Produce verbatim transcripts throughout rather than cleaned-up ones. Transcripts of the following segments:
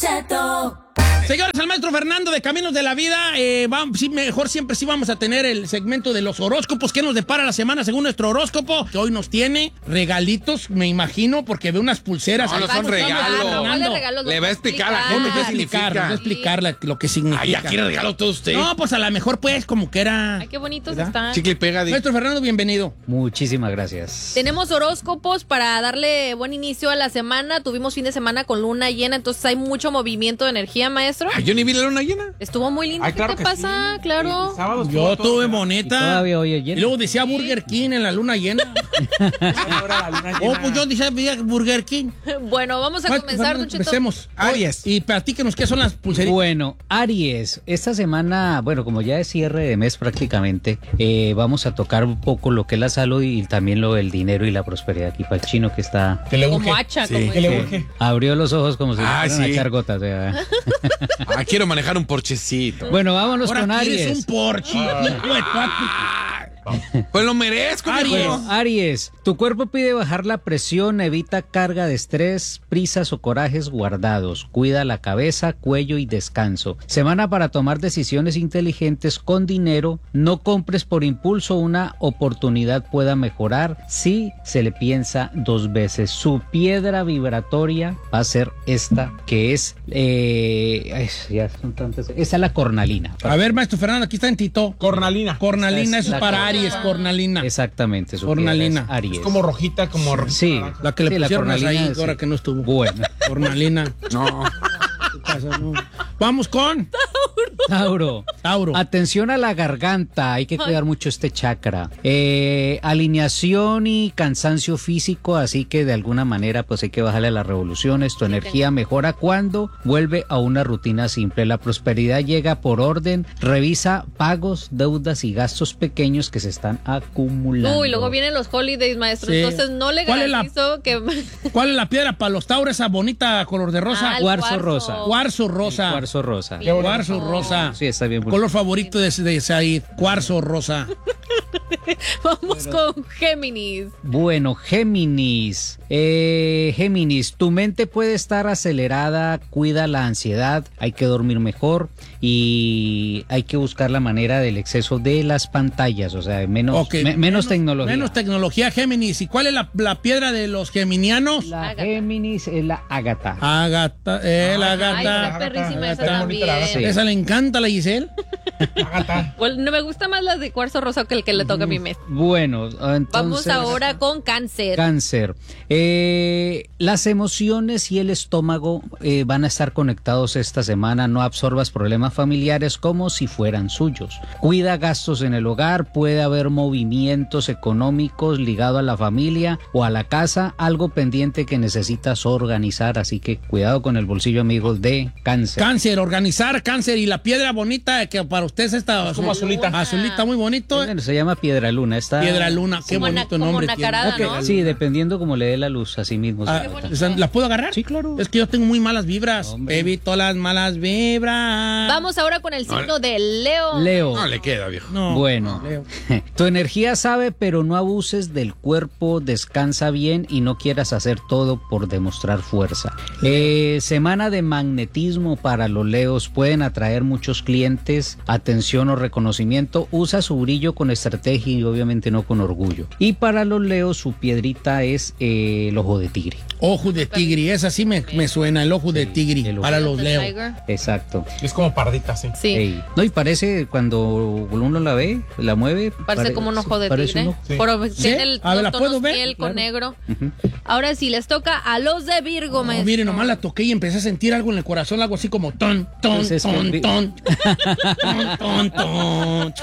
Cheto. Señores, al maestro Fernando de Caminos de la Vida, eh, vamos, sí, mejor siempre sí vamos a tener el segmento de los horóscopos. ¿Qué nos depara la semana según nuestro horóscopo? Que hoy nos tiene regalitos, me imagino, porque ve unas pulseras. No, no son regalos. ¿Cuáles regalos? Le va a explicar a la No, gente nos va a qué explicar, nos va a significa. explicar la- lo que significa. Ay, ya quiere regalo todo usted. No, pues a lo mejor pues como que era... Ay, qué bonitos ¿verdad? están. Chicle y pega. di- Maestro Fernando, bienvenido. Muchísimas gracias. Tenemos horóscopos para darle buen inicio a la semana. Tuvimos fin de semana con luna llena, entonces hay mucho movimiento de energía, maestro. Ay, yo ni vi la luna llena. Estuvo muy lindo. Ay, ¿Qué claro te que pasa? sí. Claro. El sábado estuvo Yo todo tuve fenomenal. bonita. Y todavía hoy es Y lleno. luego decía Burger King en la luna llena. Ahora la luna Oh, llena. pues yo decía veía Burger King. Bueno, vamos a Maestro comenzar, Fernando, Don Cheto. empecemos. Aries. Y platíquenos qué son las pulseritas. Bueno, Aries, esta semana, bueno, como ya es cierre de mes prácticamente, eh, vamos a tocar un poco lo que es la salud y también lo del dinero y la prosperidad aquí para el chino que está... Que le Como urge. hacha, Sí. como Que le dice. urge. Abrió los ojos como si Ah, fueran a sí. echar gotas. ¿verdad? Ah, quiero manejar un porchecito. Bueno, vámonos Ahora con quieres Aries. un Porsche. hijo de tu- Pues lo merezco, Aries. mijo. Bueno, Aries, tu cuerpo pide bajar la presión, evita carga de estrés, prisas o corajes guardados, cuida la cabeza, cuello y descanso. Semana para tomar decisiones inteligentes con dinero, no compres por impulso, una oportunidad pueda mejorar si se le piensa dos veces. Su piedra vibratoria va a ser esta, que es, eh, ay, ya son tantas, esa es la cornalina. A ver, maestro Fernando, aquí está en Tito. Cornalina. Cornalina, eso es La para cornalina. Aries, cornalina. Exactamente, su Cornalina. piedra es Aries. Es como rojita, como rojita. Sí. naranja. La que le Sí, la pusieron cornalina, ahí, sí. ahora que no estuvo. Bueno. Cornalina. No. ¿Qué pasa? No. Vamos con Tauro. Tauro. Atención a la garganta, hay que cuidar mucho este chakra. Eh, alineación y cansancio físico, así que de alguna manera pues hay que bajarle a las revoluciones. Tu energía mejora cuando vuelve a una rutina simple. La prosperidad llega por orden. Revisa pagos, deudas y gastos pequeños que se están acumulando. Uy, luego vienen los holidays, maestro. Sí. Entonces no le ¿Cuál es la- garantizo que... ¿Cuál es la piedra para los Tauros? Esa bonita color de rosa. Ah, el Cuarzo rosa. Cuarzo rosa. Cuarzo rosa. Qué bonito. Cuarzo rosa. Sí, está bien. Color favorito de, de Said. Cuarzo rosa. Vamos con Géminis. Bueno, Géminis. Eh, Géminis, tu mente puede estar acelerada, cuida la ansiedad, hay que dormir mejor y hay que buscar la manera del exceso de las pantallas, o sea, menos, Ok. me- menos, tecnología. Menos tecnología, Géminis. ¿Y cuál es la, la piedra de los geminianos? La Ágata. Géminis es la Ágata. Agata. Eh, la Ay, Agata. está perrísima esa Está bonita la también. Ágata. Sí. Esa le encanta a la Giselle. Ágata. Bueno, no me gusta más las de cuarzo rosa que el que le toca a mi mes. Bueno, entonces... Vamos ahora con Cáncer. Cáncer. Eh, las emociones y el estómago eh, van a estar conectados esta semana. No absorbas problemas familiares como si fueran suyos. Cuida gastos en el hogar. Puede haber movimientos económicos ligados a la familia o a la casa. Algo pendiente que necesitas organizar. Así que cuidado con el bolsillo, amigos de Cáncer. Cáncer, organizar cáncer. Y la piedra bonita que para usted es esta. Es como azulita. Azulita, muy bonito. Bueno, se llama Piedra Luna. Está... Piedra luna, qué Como na- bonito como nombre nacarada, tiene. ¿no? Ok. Sí, dependiendo como le dé la luz a sí mismo. Ah, ¿esa- ¿La puedo agarrar? Sí, claro. Es que yo tengo muy malas vibras. Hombre. Evito las malas vibras. Vamos ahora con el signo de Leo. Leo. No le queda, viejo. No. Bueno, Leo. tu energía sabe, pero no abuses del cuerpo, descansa bien y no quieras hacer todo por demostrar fuerza. Eh, semana de magnetismo para los leos, pueden atraer muchos clientes, atención o reconocimiento, usa su brillo con estrategia y obviamente no con orgullo. Y para los leos su piedrita es eh, el ojo de tigre. Ojo de tigre, esa sí me, me suena, el ojo de Sí, tigre el ojo. para los Leo. Tiger. Exacto. Es como pardita, sí. Sí. Ey. No, y parece cuando uno la ve, la mueve. Parece pare- como un ojo de parece tigre. un ojo. Sí. Pero tiene el, A ver, los ¿la tonos puedo ver? piel con Claro. negro. Ujú. Ahora sí, les toca a los de Virgo, No, maestro. mire, nomás la toqué y empecé a sentir algo en el corazón, algo así como ton, ton, Pues es ton, que- ton, ton, ton, ton,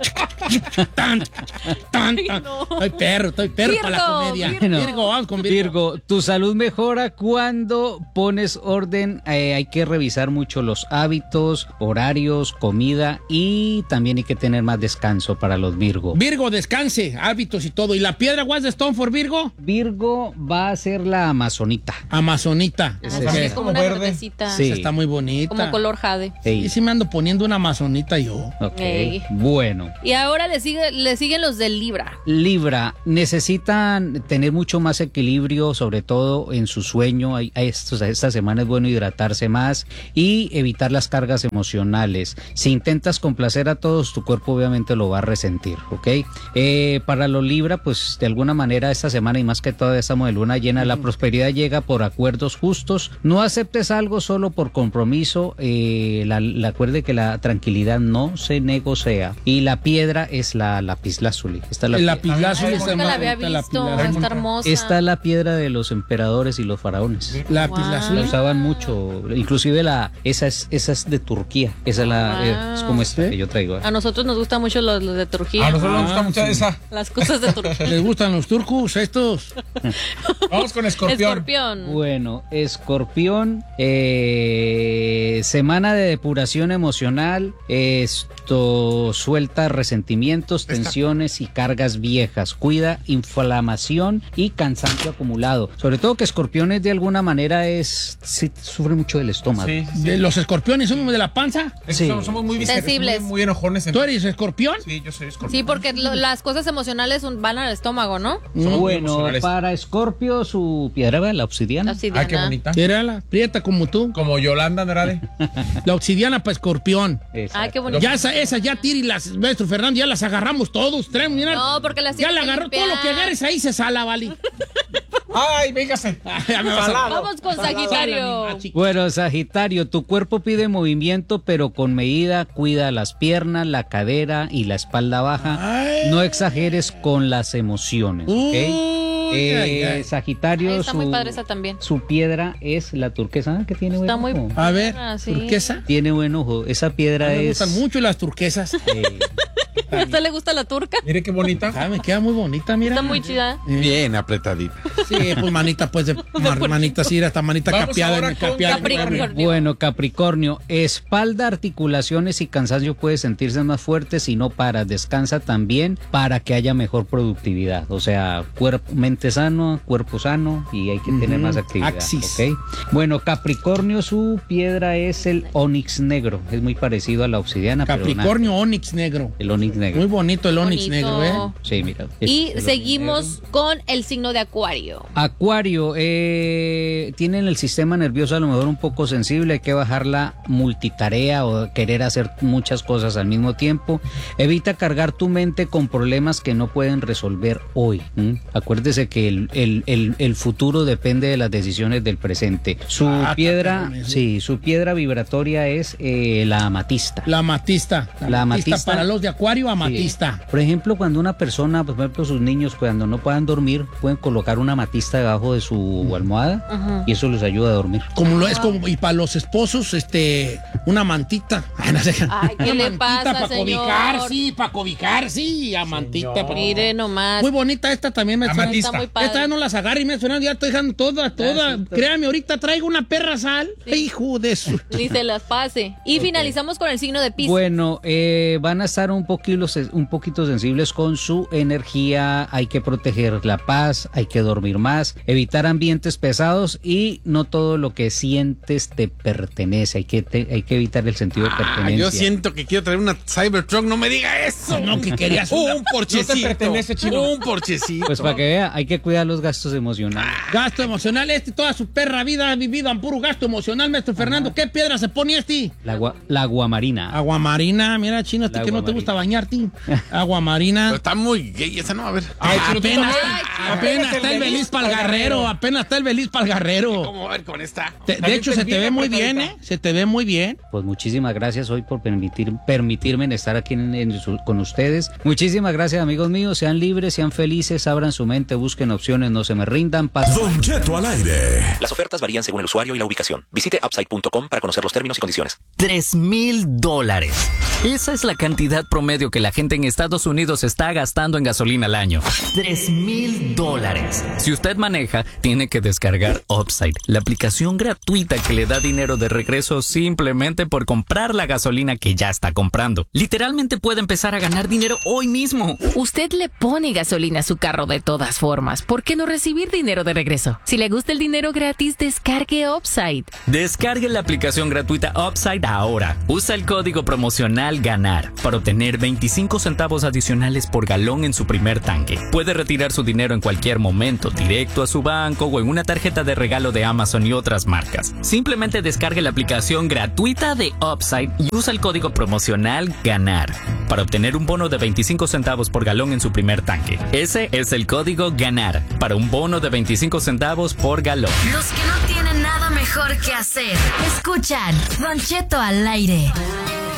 tan, tan, tan. Estoy perro, estoy perro para la Virgo, comedia. Virgo. Virgo, vamos con Virgo. Virgo, tu salud mejora cuando pones orden. Eh, hay que revisar mucho los hábitos, horarios, comida y también hay que tener más descanso para los Virgo. Virgo, descanse, hábitos y todo. ¿Y la piedra What's the Stone for Virgo? Virgo va a ser la amazonita. Amazonita. Ah, Ese Ok. sí, es. es como Como una verde. verdecita. Sí. Esa está muy bonita. Como color jade. Ey, Y sí me ando poniendo una amazonita yo. ok, Ey. bueno. Y ahora ahora le sigue, le siguen los del Libra. Libra, necesitan tener mucho más equilibrio, sobre todo en su sueño. Hay, hay estos, esta semana es bueno hidratarse más y evitar las cargas emocionales. Si intentas complacer a todos, tu cuerpo obviamente lo va a resentir, ¿ok? Eh, para los Libra, pues de alguna manera esta semana y más que todo estamos de luna llena, la prosperidad llega por acuerdos justos. No aceptes algo solo por compromiso. Eh, la, la, acuerde que la tranquilidad no se negocia. Y la piedra es la lapislázuli. Esta es la El piedra. lapislázuli Nunca la había visto, está hermosa. Esta es la piedra de los emperadores y los faraones. Lapislázuli. La usaban mucho, inclusive la esa es esa es de Turquía. Esa es la Wow. eh, es como esta que yo traigo. ¿eh? A nosotros nos gustan mucho los, los de Turquía. A nosotros nos gusta Ah, mucho sí. esa. Las cosas de Turquía. ¿Les gustan los turcos estos? Vamos con escorpión. Escorpión. Bueno, Escorpión, eh, semana de depuración emocional. Esto suelta resentimientos, tensiones y cargas viejas. Cuida inflamación y cansancio acumulado. Sobre todo que Escorpión es de alguna manera es sí, sufre mucho del estómago. Sí, sí. ¿De los escorpiones son de la panza? Es Sí. que somos, somos muy viscerales, Sensibles. Muy, muy enojones. ¿Tú eres escorpión? Sí, yo soy escorpión. Sí, porque lo- las cosas emocionales son- van al estómago, ¿no? Somos muy Bueno, emocionales. para Escorpio su piedra, ¿verdad? La obsidiana. La obsidiana. Ay, qué bonita. Tírala, prieta como tú. Como Yolanda Andrade. La obsidiana para escorpión. Exacto. Ay, qué bonito. Ya esa, esa ya tira y las, maestro Fernando, ya las agarramos todos. Traemos, mira, No, porque las ya tienes la que agarró, todo limpiar. lo que agarres ahí se sala, vale. Ay, véngase. Ya me vas a- Salado. Vamos con Sala, Sagitario. mi machi. Bueno, Sagitario, tu cuerpo pide movimiento, pero con medida. Cuida las piernas, la cadera y la espalda baja. Ay. No exageres con las emociones, ¿ok? Uy, Eh, ay, ay. Sagitario, Ay, está su, muy padre esa también. su piedra es la turquesa. ¿Ah, que tiene buen Está muy- ojo? A ver, Ah, sí. turquesa. Tiene buen ojo. Esa piedra Me es... gustan mucho las turquesas. eh, ¿A usted le gusta la turca? Mire qué bonita. Ah, me queda muy bonita, mira. Está muy chida. Bien apretadita. Sí, pues manita, pues de mar- manita, sí, esta manita Vamos capeada. ahora me con capeada. Capricornio. Bueno, Capricornio, espalda, articulaciones y cansancio puede sentirse más fuerte si no paras. Descansa también para que haya mejor productividad. O sea, cuerpo, mente sano, cuerpo sano y hay que tener más actividad. Axis. ¿Ok? Bueno, Capricornio, su piedra es el onix negro. Es muy parecido a la obsidiana. pero Capricornio, onix negro. nada, el onix negro. Muy bonito el onix Bonito. negro, ¿eh? Sí, mira. es Y el onix seguimos negro. con el signo de Acuario. Acuario, eh, tienen el sistema nervioso a lo mejor un poco sensible, hay que bajar la multitarea o querer hacer muchas cosas al mismo tiempo. Evita cargar tu mente con problemas que no pueden resolver hoy. ¿m? Acuérdese que el, el, el, el futuro depende de las decisiones del presente. Su Ah, piedra, cabrón, eso. sí, su piedra vibratoria es eh, la amatista. La amatista. La amatista. Para los de Acuario, amatista. Por ejemplo, cuando una persona, por ejemplo, sus niños, cuando no puedan dormir, pueden colocar una amatista debajo de su almohada Ajá. y eso les ayuda a dormir. Como lo es como, y para los esposos, este, una mantita. Ay, no sé. Ay, ¿qué Una le mantita pasa, para señor? cobijar, sí, para cobijar, sí, a mantita. Señor. pa- Mire nomás. Muy bonita esta también, me Amatista. Está muy padre. Esta no las agarre y me suena, ya estoy dejando toda, toda. sí, está- Créame, ahorita traigo una perra sal. Hijo de su. Ni se las pase. Y finalizamos con el signo de Piscis. Bueno, eh, van a estar un poquito, un poquito sensibles con su energía, hay que proteger la paz, hay que dormir más, evitar ambientes pesados y no todo lo que sientes te pertenece, hay que, te- hay que evitar el sentido de Ah, pertenencia. yo siento que quiero traer una Cybertruck. No me diga eso. No, que querías una- un porchecito. No te pertenece, chino. Un porchecito. Pues para que vea, hay que cuidar los gastos emocionales. Gasto emocional, este toda su perra vida ha vivido en puro gasto emocional, maestro Fernando. ¿Qué piedra se pone este? La, agua, la aguamarina. Aguamarina, mira, chino, este La que no te aguamarina. gusta bañarte. Aguamarina. Pero está muy gay esa, no, a ver. Ay, chino, tú apenas, también. apenas Apenas está el el Beliz Beliz para el garrero, apenas está el Beliz para el garrero. ¿Cómo va a ver con esta? Te- de También hecho, te se te envidia, ve muy bien, apretadita. ¿eh? Se te ve muy bien. Pues muchísimas gracias hoy por permitir, permitirme estar aquí en- en su- con ustedes. Muchísimas gracias, amigos míos. Sean libres, sean felices, abran su mente, busquen opciones, no se me rindan. Pasen- Don Cheto al aire. Las ofertas varían según el usuario y la ubicación. Visite upside punto com para conocer los términos y condiciones. Tres mil dólares. Esa es la cantidad promedio que la gente en Estados Unidos está gastando en gasolina al año. Tres mil dólares. Si usted maneja, tiene que descargar Upside, la aplicación gratuita que le da dinero de regreso simplemente por comprar la gasolina que ya está comprando. Literalmente puede empezar a ganar dinero hoy mismo. Usted le pone gasolina a su carro de todas formas. ¿Por qué no recibir dinero de regreso? Si le gusta el dinero gratis, descargue Upside. Descargue la aplicación gratuita Upside ahora. Usa el código promocional GANAR para obtener veinte veinticinco centavos adicionales por galón en su primer tanque. Puede retirar su dinero en cualquier momento, directo a su banco o en una tarjeta de regalo de Amazon y otras marcas. Simplemente descargue la aplicación gratuita de Upside y usa el código promocional GANAR para obtener un bono de veinticinco centavos por galón en su primer tanque. Ese es el código GANAR para un bono de veinticinco centavos por galón. Los que no tienen nada mejor que hacer, escuchan Don Cheto al aire.